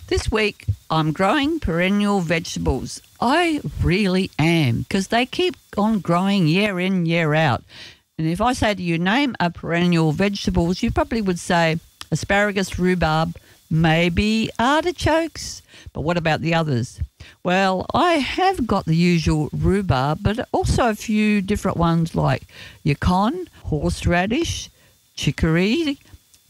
This week, I'm growing perennial vegetables. I really am, because they keep on growing year in, year out. And if I say to you, name a perennial vegetables, you probably would say asparagus, rhubarb, maybe artichokes. But what about the others? Well, I have got the usual rhubarb, but also a few different ones like yacon, horseradish, chicory,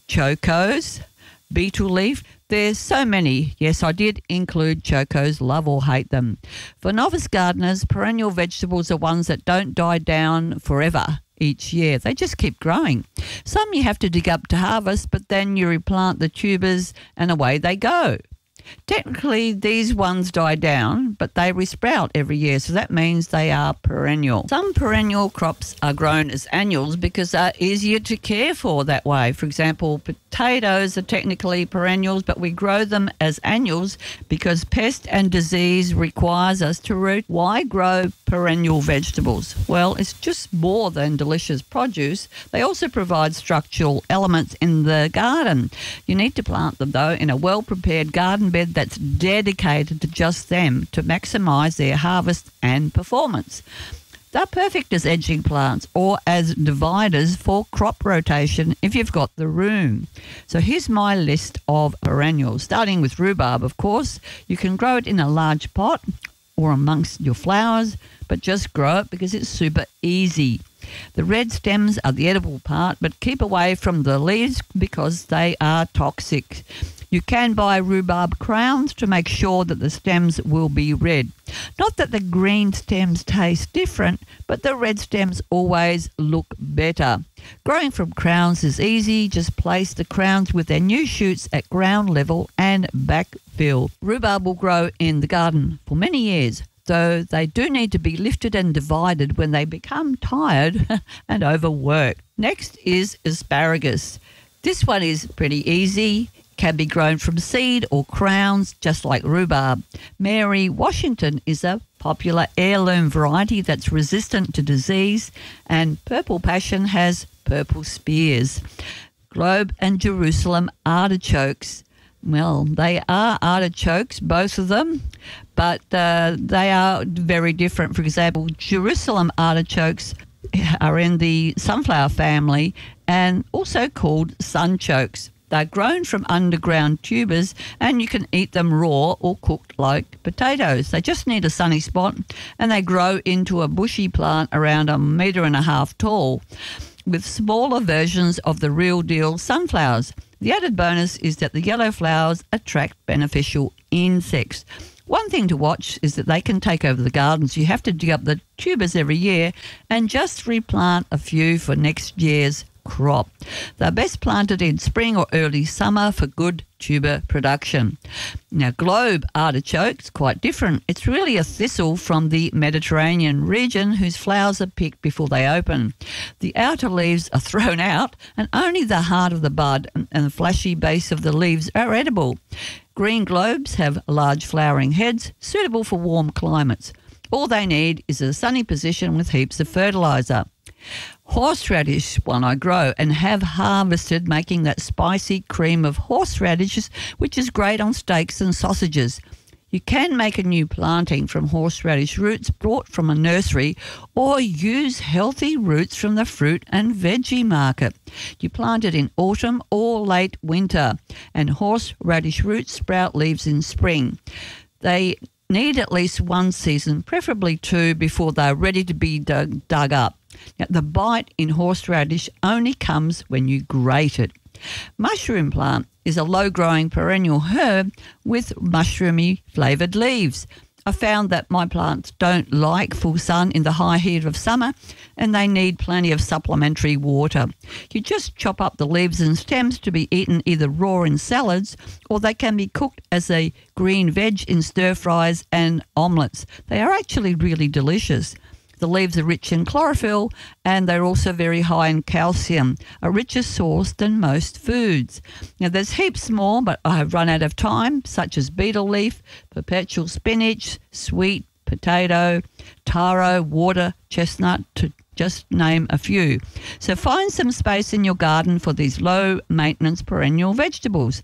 chocos, beetle leaf. There's so many. Yes, I did include chocos, love or hate them. For novice gardeners, perennial vegetables are ones that don't die down forever each year. They just keep growing. Some you have to dig up to harvest, but then you replant the tubers and away they go. Technically, these ones die down, but they resprout every year, so that means they are perennial. Some perennial crops are grown as annuals because they're easier to care for that way. For example, potatoes are technically perennials, but we grow them as annuals because pest and disease requires us to root. Why grow perennial vegetables? Well, it's just more than delicious produce. They also provide structural elements in the garden. You need to plant them, though, in a well-prepared garden bed that's dedicated to just them to maximise their harvest and performance. They're perfect as edging plants or as dividers for crop rotation if you've got the room. So here's my list of perennials, starting with rhubarb, of course. You can grow it in a large pot or amongst your flowers, but just grow it because it's super easy. The red stems are the edible part, but keep away from the leaves because they are toxic. You can buy rhubarb crowns to make sure that the stems will be red. Not that the green stems taste different, but the red stems always look better. Growing from crowns is easy. Just place the crowns with their new shoots at ground level and backfill. Rhubarb will grow in the garden for many years, though they do need to be lifted and divided when they become tired and overworked. Next is asparagus. This one is pretty easy. Can be grown from seed or crowns, just like rhubarb. Mary Washington is a popular heirloom variety that's resistant to disease, and Purple Passion has purple spears. Globe and Jerusalem artichokes. Well, they are artichokes, both of them, but they are very different. For example, Jerusalem artichokes are in the sunflower family and also called sunchokes. They're grown from underground tubers and you can eat them raw or cooked like potatoes. They just need a sunny spot and they grow into a bushy plant around 1.5 meters tall with smaller versions of the real deal sunflowers. The added bonus is that the yellow flowers attract beneficial insects. One thing to watch is that they can take over the gardens. You have to dig up the tubers every year and just replant a few for next year's crop. They're best planted in spring or early summer for good tuber production. Now, globe artichoke's quite different. It's really a thistle from the Mediterranean region whose flowers are picked before they open. The outer leaves are thrown out and only the heart of the bud and the fleshy base of the leaves are edible. Green globes have large flowering heads suitable for warm climates. All they need is a sunny position with heaps of fertiliser. Horseradish, one I grow and have harvested, making that spicy cream of horseradishes, which is great on steaks and sausages. You can make a new planting from horseradish roots brought from a nursery or use healthy roots from the fruit and veggie market. You plant it in autumn or late winter, and horseradish roots sprout leaves in spring. They need at least one season, preferably 2, before they're ready to be dug up. Now, the bite in horseradish only comes when you grate it. Mushroom plant is a low-growing perennial herb with mushroomy flavoured leaves. I found that my plants don't like full sun in the high heat of summer and they need plenty of supplementary water. You just chop up the leaves and stems to be eaten either raw in salads or they can be cooked as a green veg in stir-fries and omelettes. They are actually really delicious. The leaves are rich in chlorophyll and they're also very high in calcium, a richer source than most foods. Now, there's heaps more, but I have run out of time, such as beetle leaf, perpetual spinach, sweet potato, taro, water chestnut, to just name a few. So find some space in your garden for these low-maintenance perennial vegetables.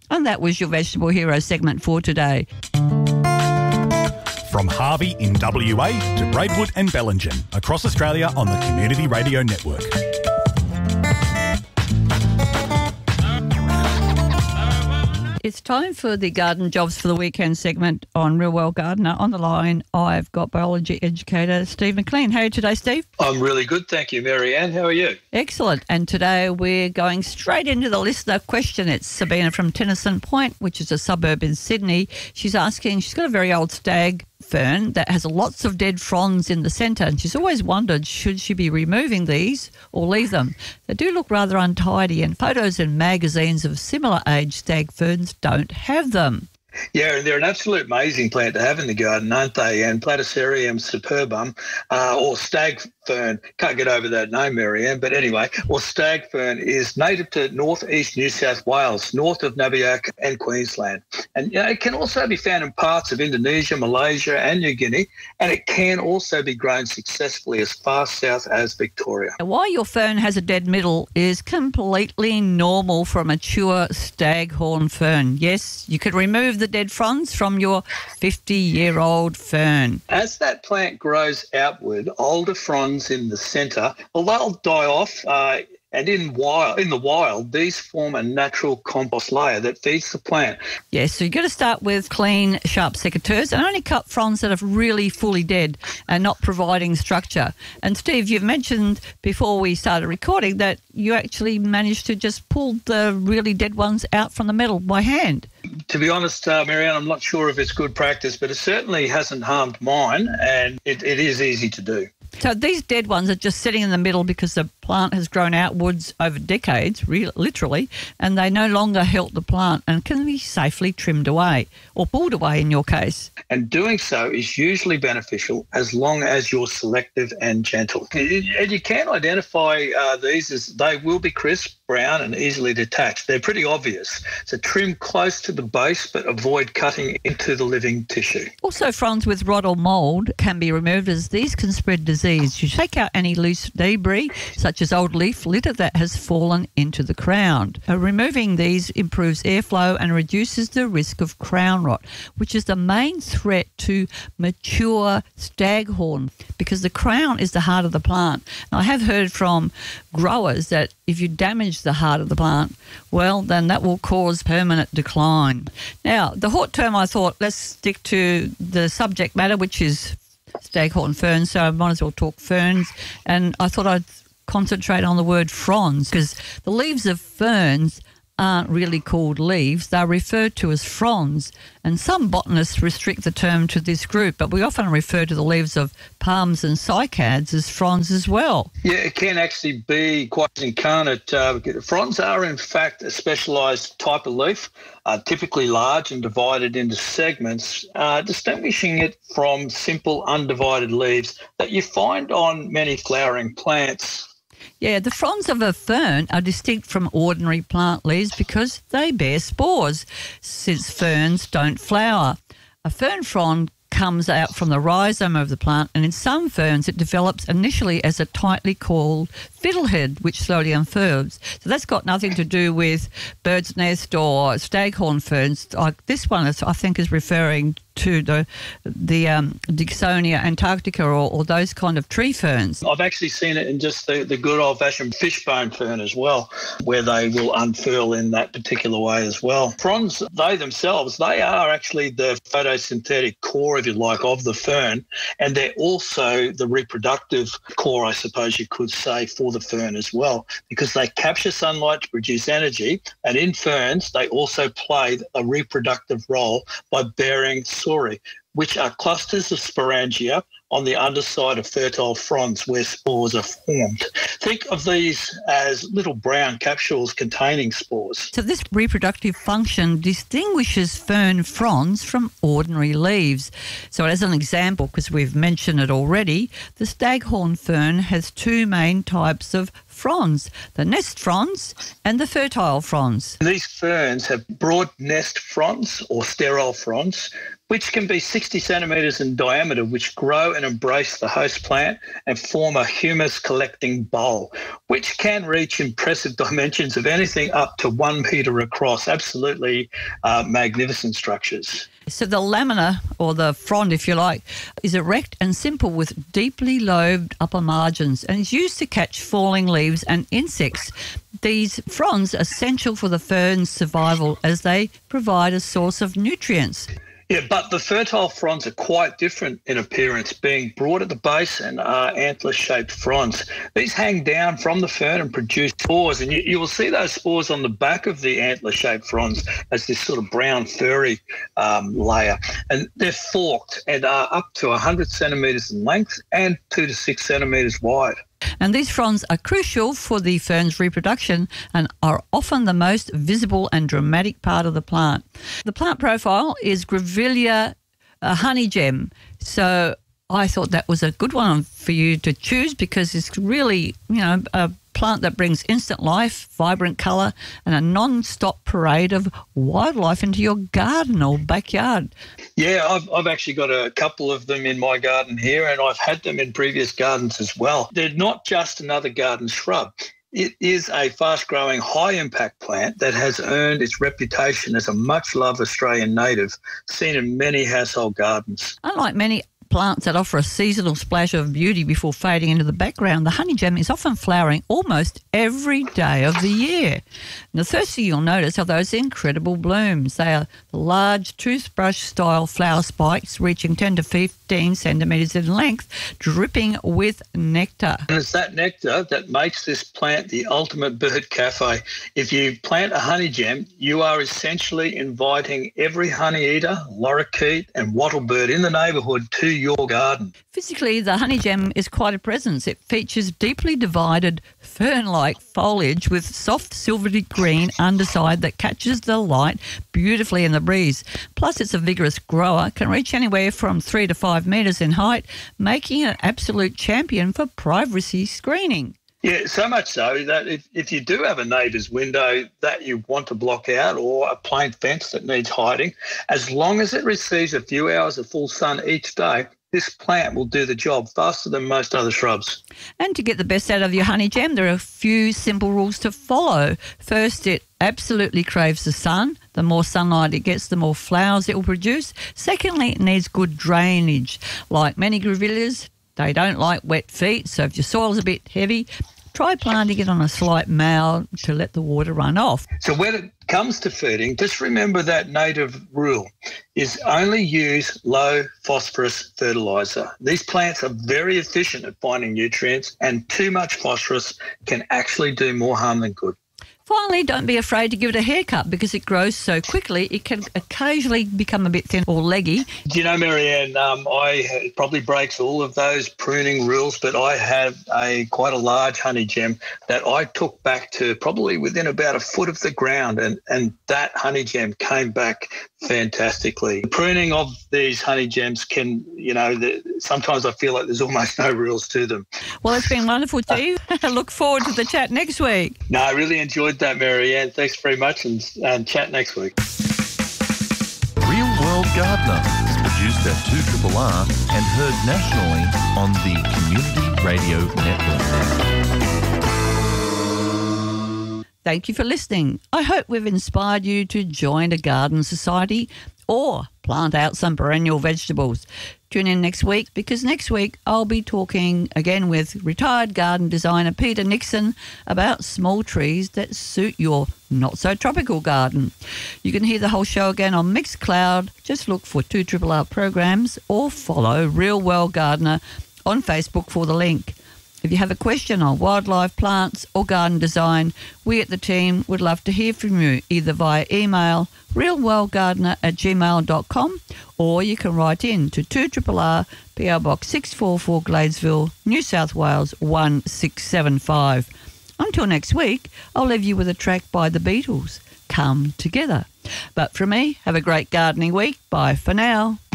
And that was your Vegetable Hero segment for today. From Harvey in WA to Braidwood and Bellingen, across Australia on the Community Radio Network. It's time for the Garden Jobs for the Weekend segment on Real Well Gardener. On the line, I've got biology educator Steve McLean. How are you today, Steve? I'm really good, thank you, Marianne. How are you? Excellent. And today we're going straight into the listener question. It's Sabina from Tennyson Point, which is a suburb in Sydney. She's asking, she's got a very old stag fern that has lots of dead fronds in the centre, and she's always wondered, should she be removing these or leave them? They do look rather untidy, and photos in magazines of similar age stag ferns don't have them. Yeah, they're an absolute amazing plant to have in the garden, aren't they? And Platycerium superbum, or stag fern, can't get over that name, Marianne, but anyway, or stag fern is native to northeast New South Wales, north of Nabiac and Queensland. And it can also be found in parts of Indonesia, Malaysia and New Guinea, and it can also be grown successfully as far south as Victoria. Why your fern has a dead middle is completely normal for a mature staghorn fern. Yes, you could remove the dead fronds from your 50-year-old fern. As that plant grows outward, older fronds in the centre, well, they'll die off, and in the wild, these form a natural compost layer that feeds the plant. Yes, so you've got to start with clean, sharp secateurs and only cut fronds that are really fully dead and not providing structure. And Steve, you've mentioned before we started recording that you actually managed to just pull the really dead ones out from the metal by hand. To be honest, Marianne, I'm not sure if it's good practice, but it certainly hasn't harmed mine, and it is easy to do. So these dead ones are just sitting in the middle because the plant has grown outwards over decades, literally, and they no longer help the plant and can be safely trimmed away or pulled away in your case. And doing so is usually beneficial as long as you're selective and gentle. And you can identify these as they will be crisp, brown and easily detached. They're pretty obvious. So trim close to the base but avoid cutting into the living tissue. Also, fronds with rot or mould can be removed as these can spread disease. You take out any loose debris, such as old leaf litter that has fallen into the crown. Removing these improves airflow and reduces the risk of crown rot, which is the main threat to mature staghorn, because the crown is the heart of the plant. Now, I have heard from growers that if you damage the heart of the plant, well, then that will cause permanent decline. Now, the hot term, I thought, let's stick to the subject matter, which is staghorn ferns, so I might as well talk ferns. And I thought I'd concentrate on the word fronds, because the leaves of ferns aren't really called leaves. They're referred to as fronds, and some botanists restrict the term to this group, but we often refer to the leaves of palms and cycads as fronds as well. Yeah, it can actually be quite incarnate. Fronds are, in fact, a specialised type of leaf, typically large and divided into segments, distinguishing it from simple undivided leaves that you find on many flowering plants. Yeah, the fronds of a fern are distinct from ordinary plant leaves because they bear spores, since ferns don't flower. A fern frond comes out from the rhizome of the plant, and in some ferns it develops initially as a tightly coiled fiddlehead, which slowly unfurls. So that's got nothing to do with bird's nest or staghorn ferns. Like this one, I think, is referring to the Dicksonia antarctica or those kind of tree ferns. I've actually seen it in just the good old-fashioned fishbone fern as well, where they will unfurl in that particular way as well. Fronds, they themselves, they are actually the photosynthetic core, if you like, of the fern, and they're also the reproductive core, I suppose you could say, for the fern as well, because they capture sunlight to produce energy, and in ferns they also play a reproductive role by bearing sori, which are clusters of sporangia on the underside of fertile fronds where spores are formed. Think of these as little brown capsules containing spores. So this reproductive function distinguishes fern fronds from ordinary leaves. So as an example, because we've mentioned it already, the staghorn fern has two main types of fronds, the nest fronds and the fertile fronds. These ferns have broad nest fronds or sterile fronds, which can be 60 centimetres in diameter, which grow and embrace the host plant and form a humus-collecting bowl, which can reach impressive dimensions of anything up to 1 metre across. Absolutely magnificent structures. So the lamina, or the frond, if you like, is erect and simple with deeply lobed upper margins and is used to catch falling leaves and insects. These fronds are essential for the fern's survival as they provide a source of nutrients. Yeah, but the fertile fronds are quite different in appearance, being broad at the base and antler-shaped fronds. These hang down from the fern and produce spores, and you will see those spores on the back of the antler-shaped fronds as this sort of brown furry layer. And they're forked and are up to 100 centimetres in length and 2 to 6 centimetres wide. And these fronds are crucial for the fern's reproduction and are often the most visible and dramatic part of the plant. The plant profile is Grevillea honey-gem. So I thought that was a good one for you to choose because it's really, a plant that brings instant life, vibrant colour and a non-stop parade of wildlife into your garden or backyard. Yeah, I've actually got a couple of them in my garden here, and I've had them in previous gardens as well. They're not just another garden shrub. It is a fast-growing, high-impact plant that has earned its reputation as a much-loved Australian native, seen in many household gardens. Unlike many plants that offer a seasonal splash of beauty before fading into the background, the honey-gem is often flowering almost every day of the year. And the first thing you'll notice are those incredible blooms. They are large toothbrush-style flower spikes reaching 10 to 15 centimetres in length, dripping with nectar. And it's that nectar that makes this plant the ultimate bird cafe. If you plant a honey-gem, you are essentially inviting every honeyeater, lorikeet and wattlebird in the neighbourhood to your garden. Physically, the honey-gem is quite a presence. It features deeply divided fern-like foliage with soft silvery green underside that catches the light beautifully in the breeze. Plus, it's a vigorous grower, can reach anywhere from 3 to 5 metres in height, making it an absolute champion for privacy screening. Yeah, so much so that if you do have a neighbour's window that you want to block out or a plain fence that needs hiding, as long as it receives a few hours of full sun each day, this plant will do the job faster than most other shrubs. And to get the best out of your honey-gem, there are a few simple rules to follow. First, it absolutely craves the sun. The more sunlight it gets, the more flowers it will produce. Secondly, it needs good drainage. Like many grevilleas, they don't like wet feet, so if your soil's a bit heavy, try planting it on a slight mound to let the water run off. So when it comes to feeding, just remember that native rule is only use low phosphorus fertiliser. These plants are very efficient at finding nutrients, and too much phosphorus can actually do more harm than good. Finally, don't be afraid to give it a haircut because it grows so quickly it can occasionally become a bit thin or leggy. Do you know, Marianne, it probably breaks all of those pruning rules, but I have quite a large honey-gem that I took back to probably within about a foot of the ground, and that honey-gem came back fantastically. The pruning of these honey-gems can, sometimes I feel like there's almost no rules to them. Well, it's been wonderful, Steve. Look forward to the chat next week. No, I really enjoyed that, Marianne. Thanks very much, and chat next week. Real World Gardener is produced at 2RRR and heard nationally on the Community Radio Network. Thank you for listening. I hope we've inspired you to join a garden society or plant out some perennial vegetables. Tune in next week because next week I'll be talking again with retired garden designer Peter Nixon about small trees that suit your not-so-tropical garden. You can hear the whole show again on Mixcloud. Just look for 2RRR programs or follow Real World Gardener on Facebook for the link. If you have a question on wildlife, plants or garden design, we at the team would love to hear from you either via email realworldgardener@gmail.com or you can write in to 2RRR PO Box 644 Gladesville, New South Wales 1675. Until next week, I'll leave you with a track by the Beatles, Come Together. But from me, have a great gardening week. Bye for now.